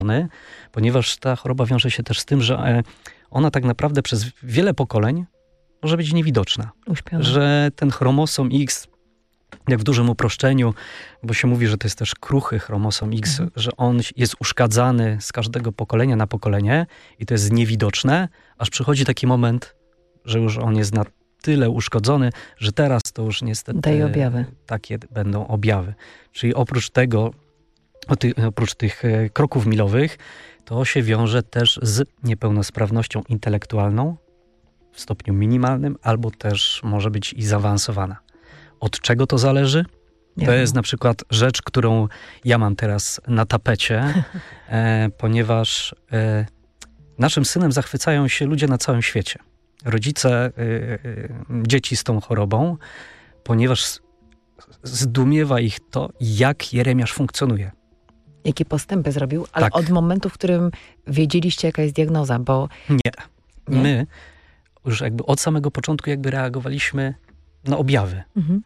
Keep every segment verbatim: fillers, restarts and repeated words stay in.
ponieważ ta choroba wiąże się też z tym, że ona tak naprawdę przez wiele pokoleń może być niewidoczna. Uśpiona. Że ten chromosom X, jak w dużym uproszczeniu, bo się mówi, że to jest też kruchy chromosom X, mhm. że on jest uszkadzany z każdego pokolenia na pokolenie i to jest niewidoczne, aż przychodzi taki moment, że już on jest na tyle uszkodzony, że teraz to już niestety daje objawy. Takie będą objawy. Czyli oprócz tego, oprócz tych kroków milowych, to się wiąże też z niepełnosprawnością intelektualną w stopniu minimalnym, albo też może być i zaawansowana. Od czego to zależy? Nie to wiem. Jest na przykład rzecz, którą ja mam teraz na tapecie, e, ponieważ e, naszym synem zachwycają się ludzie na całym świecie. Rodzice e, e, dzieci z tą chorobą, ponieważ zdumiewa ich to, jak Jeremiasz funkcjonuje. Jakie postępy zrobił, ale tak. Od momentu, w którym wiedzieliście, jaka jest diagnoza, bo... Nie. Nie? My już jakby od samego początku jakby reagowaliśmy na objawy. Mhm.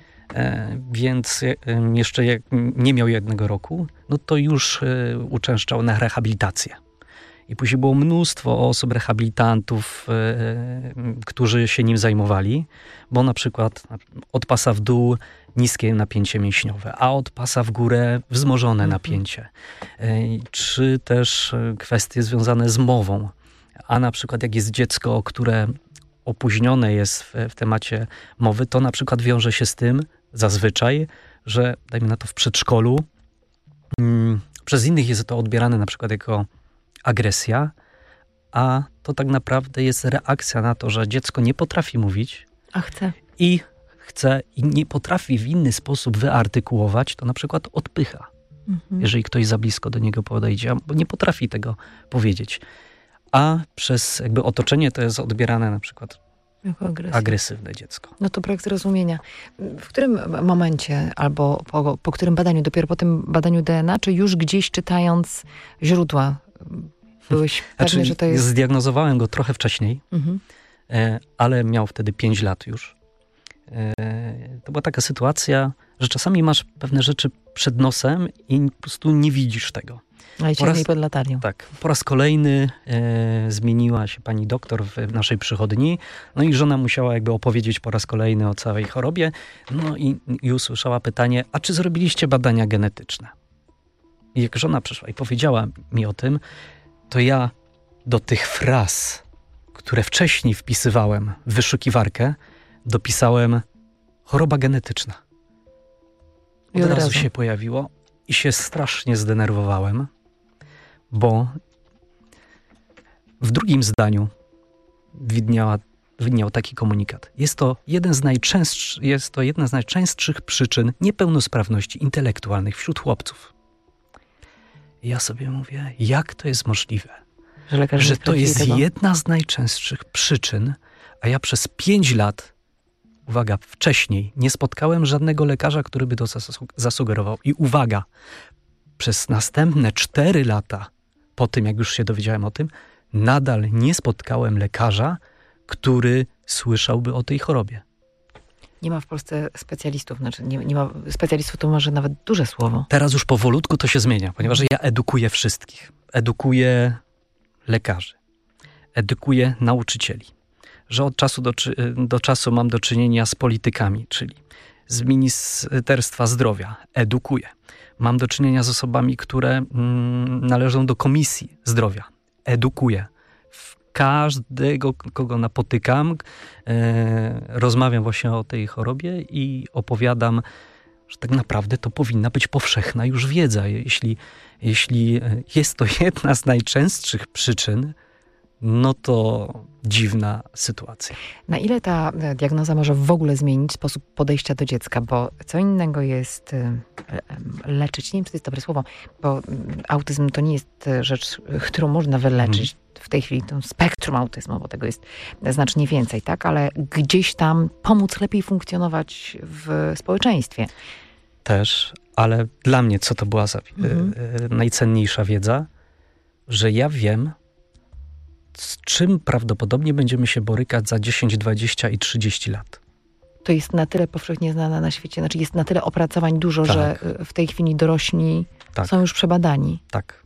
E, więc e, jeszcze jak nie miał jednego roku, no to już e, uczęszczał na rehabilitację. I później było mnóstwo osób, rehabilitantów, e, którzy się nim zajmowali, bo na przykład od pasa w dół niskie napięcie mięśniowe, a od pasa w górę wzmożone mhm. napięcie. E, czy też kwestie związane z mową. A na przykład jak jest dziecko, które opóźnione jest w, w temacie mowy, to na przykład wiąże się z tym zazwyczaj, że dajmy na to w przedszkolu, mm, przez innych jest to odbierane na przykład jako agresja, a to tak naprawdę jest reakcja na to, że dziecko nie potrafi mówić. A chce. I chce i nie potrafi w inny sposób wyartykułować, to na przykład odpycha. Mhm. Jeżeli ktoś za blisko do niego podejdzie, bo nie potrafi tego powiedzieć. A przez jakby otoczenie to jest odbierane na przykład jako agresywne dziecko. No to brak zrozumienia. W którym momencie albo po, po którym badaniu, dopiero po tym badaniu D N A, czy już gdzieś czytając źródła byłeś pewny, znaczy, że to jest... Zdiagnozowałem go trochę wcześniej, mhm. ale miał wtedy pięć lat już. To była taka sytuacja, że czasami masz pewne rzeczy przed nosem i po prostu nie widzisz tego. A i ciągnij pod latarnią. Tak. Po raz kolejny e, zmieniła się pani doktor w, w naszej przychodni. No i żona musiała jakby opowiedzieć po raz kolejny o całej chorobie. No i, i usłyszała pytanie, a czy zrobiliście badania genetyczne? I jak żona przyszła i powiedziała mi o tym, to ja do tych fraz, które wcześniej wpisywałem w wyszukiwarkę, dopisałem choroba genetyczna. Od, od razu, razu się pojawiło i się strasznie zdenerwowałem, bo w drugim zdaniu widniała, widniał taki komunikat. Jest to, jeden z najczęstsz, jest to jedna z najczęstszych przyczyn niepełnosprawności intelektualnych wśród chłopców. I ja sobie mówię, jak to jest możliwe, że, że to jest tego? jedna z najczęstszych przyczyn, a ja przez pięć lat, uwaga, wcześniej nie spotkałem żadnego lekarza, który by to zasugerował. I uwaga, przez następne cztery lata, po tym jak już się dowiedziałem o tym, nadal nie spotkałem lekarza, który słyszałby o tej chorobie. Nie ma w Polsce specjalistów, znaczy nie, nie ma specjalistów, to może nawet duże słowo. Teraz już powolutku to się zmienia, ponieważ ja edukuję wszystkich. Edukuję lekarzy, edukuję nauczycieli. Że od czasu do, do czasu mam do czynienia z politykami, czyli z Ministerstwa Zdrowia. Edukuję. Mam do czynienia z osobami, które mm, należą do Komisji Zdrowia. Edukuję. W każdego, kogo napotykam, e, rozmawiam właśnie o tej chorobie i opowiadam, że tak naprawdę to powinna być powszechna już wiedza. Jeśli, jeśli jest to jedna z najczęstszych przyczyn, no to dziwna sytuacja. Na ile ta diagnoza może w ogóle zmienić sposób podejścia do dziecka? Bo co innego jest leczyć, nie wiem, czy to jest dobre słowo, bo autyzm to nie jest rzecz, którą można wyleczyć. Hmm. W tej chwili to spektrum autyzmu, bo tego jest znacznie więcej, tak? Ale gdzieś tam pomóc lepiej funkcjonować w społeczeństwie. Też, ale dla mnie co to była za hmm. najcenniejsza wiedza, że ja wiem, z czym prawdopodobnie będziemy się borykać za dziesięć, dwadzieścia i trzydzieści lat. To jest na tyle powszechnie znane na świecie, znaczy jest na tyle opracowań dużo, tak. że w tej chwili dorośli tak. są już przebadani. Tak.